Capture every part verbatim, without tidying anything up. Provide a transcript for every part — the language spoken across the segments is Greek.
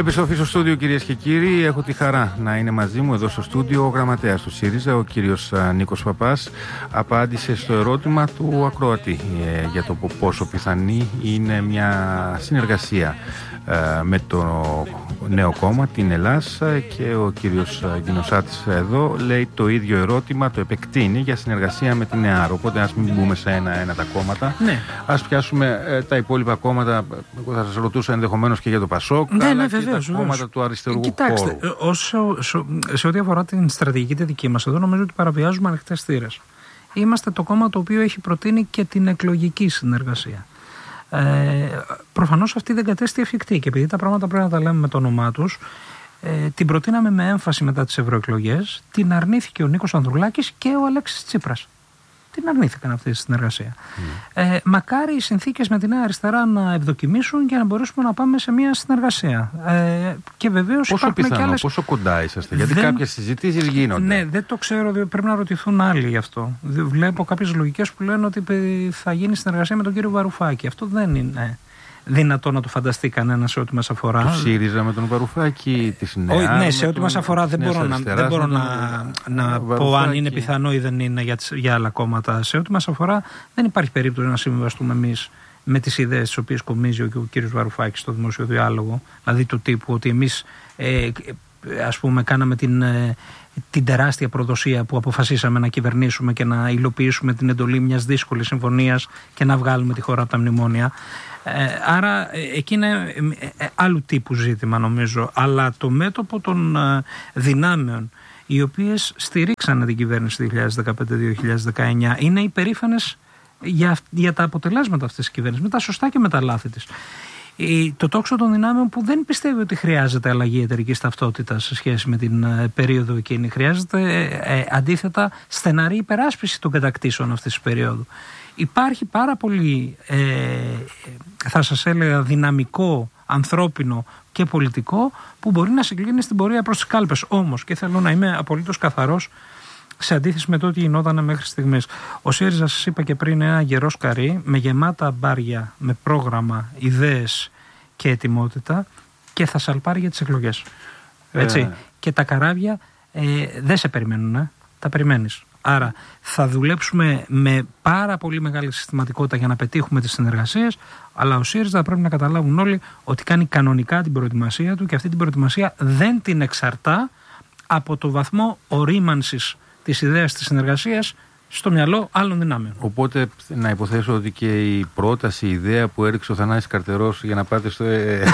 Επιστροφή στο στούντιο, κυρίες και κύριοι. Έχω τη χαρά να είναι μαζί μου εδώ στο στούντιο ο γραμματέας του ΣΥΡΙΖΑ, ο κύριος Νίκος Παπάς. Απάντησε στο ερώτημα του ακροατή ε, για το πόσο πιθανή είναι μια συνεργασία ε, με το νέο κόμμα, την Ελλάς, και ο κύριος Γκινοσάτης εδώ λέει το ίδιο ερώτημα, το επεκτείνει για συνεργασία με την ΕΑΡ. Οπότε ας μην μπούμε σε ένα-ένα τα κόμματα. Ναι. Ας πιάσουμε ε, τα υπόλοιπα κόμματα. Εγώ θα σας ρωτούσα ενδεχομένως και για το ΠΑΣΟΚ, ναι, αλλά ναι, και βεβαίως, τα κόμματα βεβαίως. Του αριστερού Κοιτάξτε, χώρου. Όσο, σε ό,τι αφορά την στρατηγική τη δική μας, εδώ νομίζω ότι παραβιάζουμε ανοιχτές θύρες. Είμαστε το κόμμα το οποίο έχει προτείνει και την εκλογική συνεργασία. Ε, προφανώς αυτή δεν κατέστη εφικτή και επειδή τα πράγματα πρέπει να τα λέμε με το όνομά τους, ε, την προτείναμε με έμφαση μετά τις ευρωεκλογές, την αρνήθηκε ο Νίκος Ανδρουλάκης και ο Αλέξης Τσίπρας. Την αρνήθηκαν αυτή τη συνεργασία. Mm. Ε, μακάρι οι συνθήκες με τη Νέα Αριστερά να ευδοκιμήσουν και να μπορέσουμε να πάμε σε μια συνεργασία. Ε, και βεβαίως πόσο πιθανό, και άλλες... πόσο κοντά είσαστε, γιατί δεν... κάποιες συζητήσεις γίνονται. Ναι, δεν το ξέρω, πρέπει να ρωτηθούν άλλοι γι' αυτό. Βλέπω κάποιες λογικές που λένε ότι θα γίνει συνεργασία με τον κύριο Βαρουφάκη. Αυτό δεν είναι δυνατό να το φανταστεί κανένα σε ό,τι μας αφορά. Του ΣΥΡΙΖΑ με τον Βαρουφάκη, της ΝΕΑ. Ναι, σε ό,τι μας αφορά δεν μπορώ να, δεν μπορώ να, να πω αν είναι πιθανό ή δεν είναι για, για άλλα κόμματα. Σε ό,τι μας αφορά δεν υπάρχει περίπτωση να συμβιβαστούμε εμείς με τις ιδέες τις οποίες κομίζει ο, ο κύριος Βαρουφάκης στο δημόσιο διάλογο. Δηλαδή του τύπου ότι εμείς ε, ας πούμε κάναμε την... Ε, την τεράστια προδοσία που αποφασίσαμε να κυβερνήσουμε και να υλοποιήσουμε την εντολή μιας δύσκολης συμφωνίας και να βγάλουμε τη χώρα από τα μνημόνια. Ε, άρα ε, εκεί είναι ε, ε, άλλου τύπου ζήτημα νομίζω. Αλλά το μέτωπο των ε, δυνάμεων οι οποίες στηρίξανε την κυβέρνηση δύο χιλιάδες δεκαπέντε με δύο χιλιάδες δεκαεννιά είναι υπερήφανες για, για τα αποτελέσματα αυτής της κυβέρνησης, με τα σωστά και με τα λάθη της. Το τόξο των δυνάμεων που δεν πιστεύει ότι χρειάζεται αλλαγή εταιρικής ταυτότητας σε σχέση με την ε, περίοδο εκείνη. Χρειάζεται ε, ε, αντίθετα στεναρή υπεράσπιση των κατακτήσεων αυτής της περίοδου. Υπάρχει πάρα πολύ, ε, θα σας έλεγα, δυναμικό, ανθρώπινο και πολιτικό που μπορεί να συγκλίνει στην πορεία προς τις κάλπες. Όμως, και θέλω να είμαι απολύτως καθαρός, σε αντίθεση με το ότι γινόταν μέχρι στιγμής. Ο ΣΥΡΙΖΑ, σας είπα και πριν, είναι ένα γερό σκαρί με γεμάτα μπάρια, με πρόγραμμα, ιδέες και ετοιμότητα και θα σαλπάρει για τις εκλογές. Έτσι. Ε. Και τα καράβια ε, δεν σε περιμένουν, ε. τα περιμένεις. Άρα θα δουλέψουμε με πάρα πολύ μεγάλη συστηματικότητα για να πετύχουμε τις συνεργασίες, αλλά ο ΣΥΡΙΖΑ πρέπει να καταλάβουν όλοι ότι κάνει κανονικά την προετοιμασία του και αυτή την προετοιμασία δεν την εξαρτά από το βαθμό ορίμανσης της ιδέας της συνεργασίας στο μυαλό άλλων δυνάμεων. Οπότε να υποθέσω ότι και η πρόταση, η ιδέα που έριξε ο Θανάσης Καρτερός για να πάτε στο...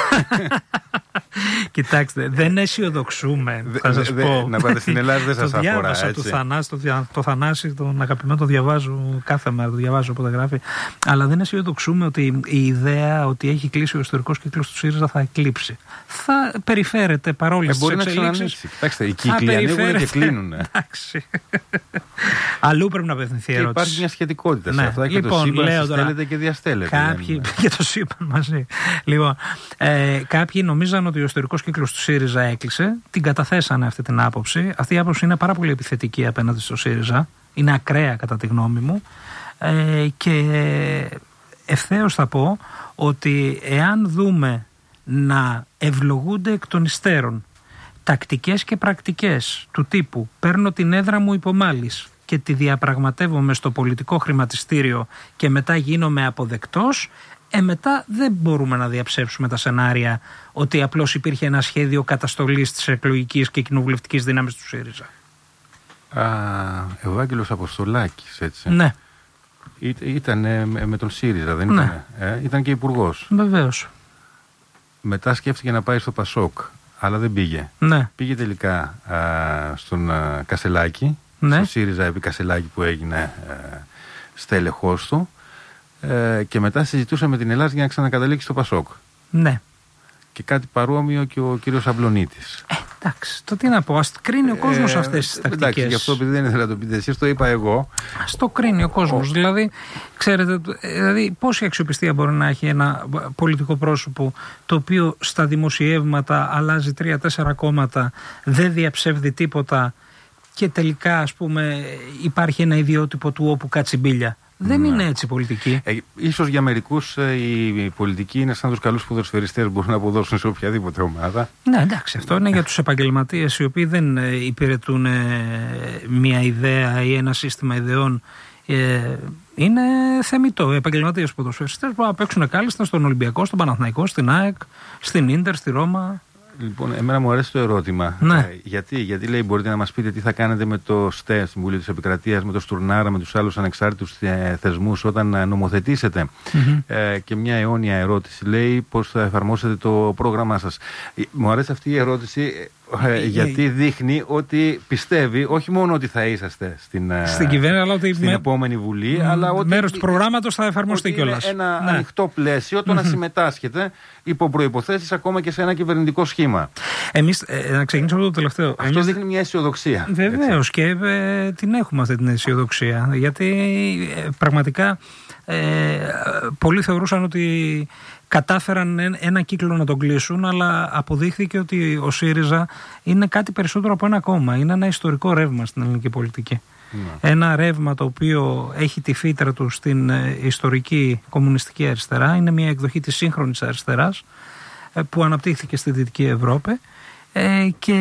Κοιτάξτε, δεν αισιοδοξούμε, θα σας δε, πω. Να πάτε στην Ελλάδα δεν σας το αφορά, διάβασα, έτσι. Το, Θανάση, το, το Θανάση, τον αγαπημένο, το διαβάζω κάθε μέρα, το διαβάζω όποτε γράφει. Αλλά δεν αισιοδοξούμε ότι η ιδέα ότι έχει κλείσει ο ιστορικός κύκλος του ΣΥΡΙΖΑ θα εκλείψει. Θα περιφέρεται παρόλες τις εξελίξεις. Κοιτάξτε, οι κύκλοι ανοίγουν και κλείνουν. Εντάξει. Αλλού πρέπει να απευθυνθεί η ερώτηση. Υπάρχει μια σχετικότητα σε ναι. αυτά και λοιπόν, το σύμπαν λέω συστέλλεται τώρα, και διαστέλλεται. Κάποιοι, και το σύμπαν μαζί. Λοιπόν, ε, κάποιοι νομίζαν ότι ο ιστορικός κύκλος του ΣΥΡΙΖΑ έκλεισε, την καταθέσανε αυτή την άποψη. Αυτή η άποψη είναι πάρα πολύ επιθετική απέναντι στο ΣΥΡΙΖΑ. Είναι ακραία κατά τη γνώμη μου. Ε, και ευθέως θα πω ότι εάν δούμε να ευλογούνται εκ των υστέρων τακτικές και πρακτικές του τύπου παίρνω την έδρα μου υπό μάλης και τη διαπραγματεύομαι στο πολιτικό χρηματιστήριο και μετά γίνομαι αποδεκτός, ε, μετά δεν μπορούμε να διαψεύσουμε τα σενάρια ότι απλώς υπήρχε ένα σχέδιο καταστολής της εκλογικής και κοινοβουλευτικής δύναμης του ΣΥΡΙΖΑ. Α, Ευάγγελος Αποστολάκης, έτσι. Ναι. Ή, ήταν με, με τον ΣΥΡΙΖΑ, δεν ναι. ήταν. Ε, ήταν και υπουργός. Βεβαίως. Μετά σκέφτηκε να πάει στο ΠΑΣΟΚ, αλλά δεν πήγε. Ναι. Πήγε τελικά α, στον α, Κασελάκη, ναι. στο ΣΥΡΙΖΑ επί Κασελάκη που έγινε α, στέλεχος του, ε, και μετά συζητούσε με την Ελλάδα για να ξανακαταλήξει στο ΠΑΣΟΚ. Ναι. Και κάτι παρόμοιο και ο κύριος Αμπλονίτης. Ε, εντάξει, το τι να πω, ας κρίνει ο κόσμος ε, αυτές τις τακτικές. Εντάξει, γι' αυτό επειδή δεν ήθελα να το πείτε εσείς, το είπα εγώ. Ας το κρίνει ο κόσμος. Oh. Δηλαδή, ξέρετε, δηλαδή, πόση αξιοπιστία μπορεί να έχει ένα πολιτικό πρόσωπο το οποίο στα δημοσιεύματα αλλάζει τρία-τέσσερα κόμματα, δεν διαψεύδει τίποτα και τελικά, ας πούμε, υπάρχει ένα ιδιότυπο του όπου κάτσι μπίλια. Δεν ναι. είναι έτσι η πολιτική. Ε, ίσως για μερικούς ε, η πολιτική είναι σαν τους καλούς ποδοσφαιριστές, μπορούν να αποδώσουν σε οποιαδήποτε ομάδα. Ναι, εντάξει, αυτό είναι για τους επαγγελματίες οι οποίοι δεν ε, υπηρετούν ε, μια ιδέα ή ένα σύστημα ιδεών. Ε, είναι θεμιτό. Οι επαγγελματίες ποδοσφαιριστές μπορούν να παίξουν κάλλιστα στον Ολυμπιακό, στον Παναθηναϊκό, στην ΑΕΚ, στην Ίντερ, στη Ρώμα. Λοιπόν, εμένα μου αρέσει το ερώτημα. Ναι. Ε, γιατί, γιατί λέει, μπορείτε να μας πείτε τι θα κάνετε με το ΣΤΕ, Συμβούλιο της Επικρατείας, με το Στουρνάρα, με τους άλλους ανεξάρτητους ε, θεσμούς όταν ε, νομοθετήσετε. Mm-hmm. Ε, και μια αιώνια ερώτηση λέει πώς θα εφαρμόσετε το πρόγραμμά σας. Ε, μου αρέσει αυτή η ερώτηση ε, γιατί δείχνει ότι πιστεύει όχι μόνο ότι θα είσαστε στην, στην κυβέρνηση, αλλά ότι στην με... επόμενη Βουλή, mm, αλλά ότι μέρος του προγράμματος θα εφαρμοστεί κιόλας. Είναι ένα ναι. ανοιχτό πλαίσιο το mm-hmm. να συμμετάσχετε υπό προϋποθέσεις ακόμα και σε ένα κυβερνητικό σχήμα. Εμείς, ε, να ξεκινήσω από το τελευταίο. Αυτό Εμείς... δείχνει μια αισιοδοξία. Βεβαίως και ε, την έχουμε αυτή την αισιοδοξία. Γιατί ε, πραγματικά ε, πολλοί θεωρούσαν ότι κατάφεραν ένα κύκλο να τον κλείσουν, αλλά αποδείχθηκε ότι ο ΣΥΡΙΖΑ είναι κάτι περισσότερο από ένα κόμμα. Είναι ένα ιστορικό ρεύμα στην ελληνική πολιτική. Ναι. Ένα ρεύμα το οποίο έχει τη φύτρα του στην ιστορική κομμουνιστική αριστερά. Είναι μια εκδοχή της σύγχρονης αριστεράς που αναπτύχθηκε στη Δυτική Ευρώπη ε, και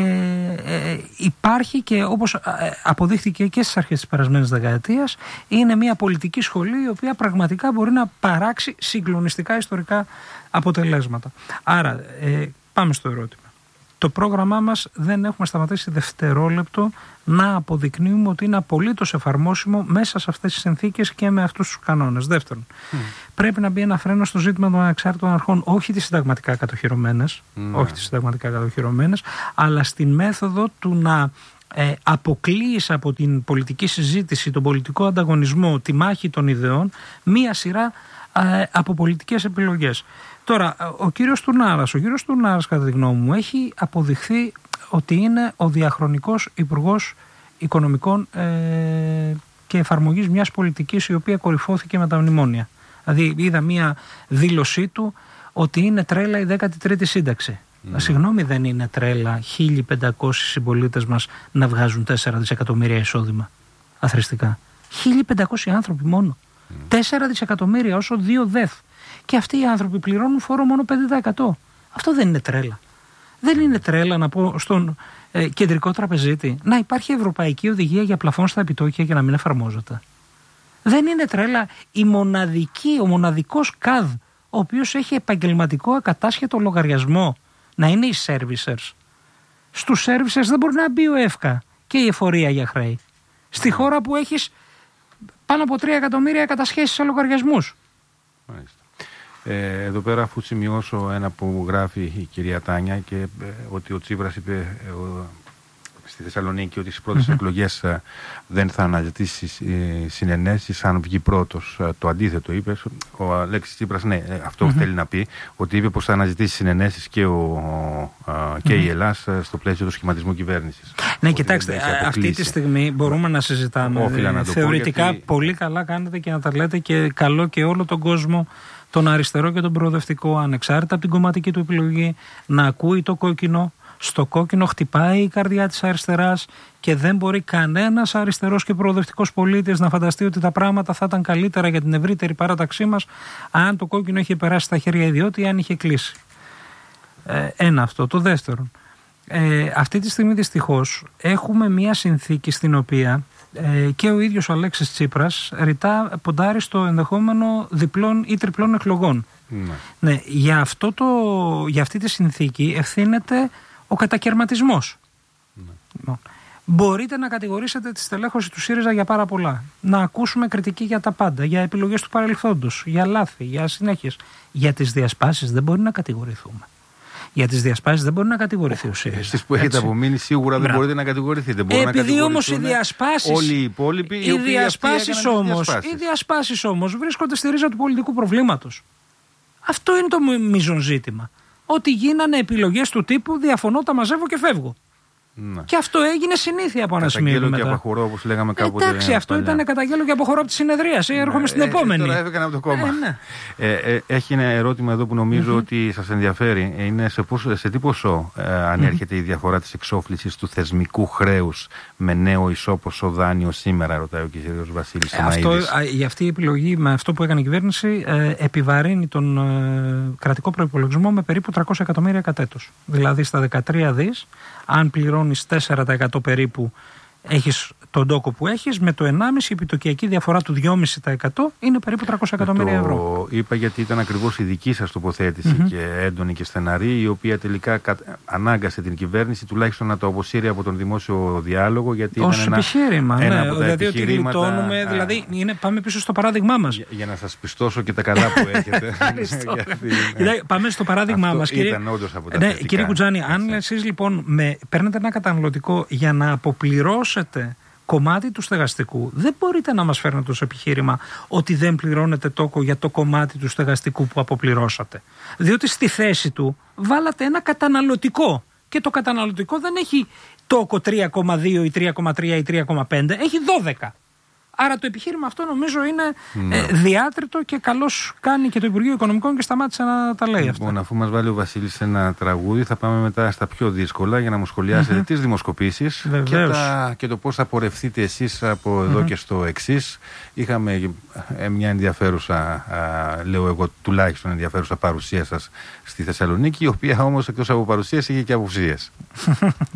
ε, υπάρχει και όπως αποδείχθηκε και στις αρχές της περασμένης δεκαετίας, είναι μια πολιτική σχολή η οποία πραγματικά μπορεί να παράξει συγκλονιστικά ιστορικά αποτελέσματα. Άρα ε, πάμε στο ερώτημα. Το πρόγραμμά μας δεν έχουμε σταματήσει δευτερόλεπτο να αποδεικνύουμε ότι είναι απολύτως εφαρμόσιμο μέσα σε αυτές τις συνθήκες και με αυτούς τους κανόνες. Δεύτερον, mm. πρέπει να μπει ένα φρένο στο ζήτημα των ανεξάρτητων αρχών, όχι τις συνταγματικά κατοχυρωμένες, mm. όχι τις συνταγματικά κατοχυρωμένες, αλλά στην μέθοδο του να ε, αποκλείεις από την πολιτική συζήτηση, τον πολιτικό ανταγωνισμό, τη μάχη των ιδεών, μία σειρά ε, από πολιτικές επιλογές. Τώρα, ο κύριος Στουρνάρας, ο κύριος Στουρνάρας κατά τη γνώμη μου έχει αποδειχθεί ότι είναι ο διαχρονικός υπουργός οικονομικών ε, και εφαρμογής μιας πολιτικής η οποία κορυφώθηκε με τα μνημόνια. Δηλαδή είδα μια δήλωσή του ότι είναι τρέλα η δέκατη τρίτη σύνταξη. Mm. Συγγνώμη, δεν είναι τρέλα χίλιοι πεντακόσιοι συμπολίτες μας να βγάζουν τέσσερα δισεκατομμύρια εισόδημα αθρηστικά. χίλιοι πεντακόσιοι άνθρωποι μόνο. Mm. τέσσερα δισεκατομμύρια όσο δύο ΔΕΘ. Και αυτοί οι άνθρωποι πληρώνουν φόρο μόνο πέντε τοις εκατό. Αυτό δεν είναι τρέλα. Δεν είναι τρέλα να πω στον ε, κεντρικό τραπεζίτη να υπάρχει ευρωπαϊκή οδηγία για πλαφόν στα επιτόκια και να μην εφαρμόζεται. Δεν είναι τρέλα η μοναδική, ο μοναδικός ΚΑΔ, ο οποίος έχει επαγγελματικό ακατάσχετο λογαριασμό, να είναι οι servicers. Στους servicers δεν μπορεί να μπει ο ΕΦΚΑ και η εφορία για χρέη. Στη χώρα που έχεις πάνω από τρία εκατομμύρια κατασχέσεις σε λογαριασμούς. Μάλιστα. Ε, εδώ πέρα, αφού σημειώσω ένα που γράφει η κυρία Τάνια και ε, ότι ο Τσίπρας είπε ε, ο, στη Θεσσαλονίκη ότι στις πρώτες mm-hmm. εκλογές ε, δεν θα αναζητήσει ε, συνενέσεις αν βγει πρώτος. Ε, το αντίθετο είπε. Ο Αλέξης Τσίπρας, ναι, ε, αυτό mm-hmm. θέλει να πει, ότι είπε πως θα αναζητήσει συνενέσεις και, ο, ε, και mm-hmm. η Ελλάς ε, στο πλαίσιο του σχηματισμού κυβέρνησης. Ναι, κοιτάξτε, αυτή τη στιγμή μπορούμε να συζητάμε. Να θεωρητικά γιατί... πολύ καλά κάνετε και να τα λέτε και καλό και όλο τον κόσμο, τον αριστερό και τον προοδευτικό, ανεξάρτητα από την κομματική του επιλογή, να ακούει το κόκκινο. Στο κόκκινο χτυπάει η καρδιά της αριστεράς και δεν μπορεί κανένας αριστερός και προοδευτικός πολίτης να φανταστεί ότι τα πράγματα θα ήταν καλύτερα για την ευρύτερη παράταξή μας αν το κόκκινο είχε περάσει στα χέρια ιδιώτη ή αν είχε κλείσει. Ε, ένα αυτό. Το δεύτερο. Ε, αυτή τη στιγμή δυστυχώς έχουμε μια συνθήκη στην οποία ε, και ο ίδιος ο Αλέξης Τσίπρας ρητά ποντάρει στο ενδεχόμενο διπλών ή τριπλών εκλογών. Ναι. Ναι, για, αυτό το, για αυτή τη συνθήκη ευθύνεται ο κατακαιρματισμός. Ναι. Μπορείτε να κατηγορήσετε τη στελέχωση του ΣΥΡΙΖΑ για πάρα πολλά. Να ακούσουμε κριτική για τα πάντα, για επιλογές του παρελθόντος, για λάθη, για συνέχειες. Για τις διασπάσεις δεν μπορεί να κατηγορηθούμε. Για τις διασπάσεις δεν μπορεί να κατηγορηθεί ο ΣΥΡΙΖΑ. Εσείς που έχετε απομείνει σίγουρα δεν μπορείτε να κατηγορηθείτε. Επειδή όμως οι διασπάσεις, όλοι οι υπόλοιποι, οι οι διασπάσεις όμως, οι διασπάσεις όμως βρίσκονται στη ρίζα του πολιτικού προβλήματος. Αυτό είναι το μείζον ζήτημα. Ότι γίνανε επιλογές του τύπου διαφωνώ, τα μαζεύω και φεύγω. Ναι. Και αυτό έγινε συνήθεια από ένα σημείο μετά. Καταγγέλλω και αποχωρώ, όπως λέγαμε κάποτε. Εντάξει, αυτό παλιά. Ήταν καταγγέλλω και αποχωρώ από τη συνεδρίαση. Έρχομαι στην ε, επόμενη. Τώρα έφυγαν από το κόμμα. Ε, ναι. ε, ε, έχει ένα ερώτημα εδώ που νομίζω mm-hmm. ότι σας ενδιαφέρει. Είναι σε, πόσο, σε τι ποσό ε, ανέρχεται mm-hmm. η διαφορά της εξόφλησης του θεσμικού χρέους με νέο ισόποσο δάνειο σήμερα, ρωτάει ο κ. Βασίλης Σεμαΐδης. Για αυτή η επιλογή, με αυτό που έκανε η κυβέρνηση, ε, επιβαρύνει τον ε, κρατικό προϋπολογισμό με περίπου τριακόσια εκατομμύρια κατ' έτος. Δηλαδή στα δεκατρία δις, αν πληρώνεις τέσσερα τοις εκατό περίπου, έχεις τον τόκο που έχεις, με το ενάμιση τοις εκατό η επιτοκιακή διαφορά του δυόμιση τοις εκατό είναι περίπου τριακόσια εκατομμύρια ευρώ. Το είπα γιατί ήταν ακριβώς η δική σας τοποθέτηση mm-hmm. και έντονη και στεναρή, η οποία τελικά ανάγκασε την κυβέρνηση τουλάχιστον να το αποσύρει από τον δημόσιο διάλογο. Γιατί ως ήταν επιχείρημα, ένα, ναι, ένα από τα δηλαδή επιχειρήματα. Ότι γλιτώνουμε, δηλαδή είναι, πάμε πίσω στο παράδειγμά μας. Για, για να σας πιστώσω και τα καλά που έχετε. γιατί, πάμε στο παράδειγμά μας. Κύριε, ήταν όντως από τα ναι, κύριε Κουτζάνη, αν εσείς λοιπόν με, παίρνετε ένα καταναλωτικό για να αποπληρώσετε κομμάτι του στεγαστικού, δεν μπορείτε να μας φέρνετε ως επιχείρημα ότι δεν πληρώνετε τόκο για το κομμάτι του στεγαστικού που αποπληρώσατε. Διότι στη θέση του βάλατε ένα καταναλωτικό και το καταναλωτικό δεν έχει τόκο τρία κόμμα δύο ή τρία κόμμα τρία ή τρία κόμμα πέντε, έχει δώδεκα. Άρα το επιχείρημα αυτό νομίζω είναι ναι. ε, διάτριτο και καλώς κάνει και το Υπουργείο Οικονομικών και σταμάτησε να τα λέει αυτά. Λοιπόν, αφού μας βάλει ο Βασίλης ένα τραγούδι, θα πάμε μετά στα πιο δύσκολα για να μου σχολιάσετε mm-hmm. τις δημοσκοπήσεις και, τα, και το πώς θα πορευτείτε εσείς από εδώ mm-hmm. και στο εξής. Είχαμε ε, μια ενδιαφέρουσα, α, λέω εγώ τουλάχιστον ενδιαφέρουσα παρουσία σας στη Θεσσαλονίκη, η οποία όμως εκτός από παρουσίες είχε και απουσίες.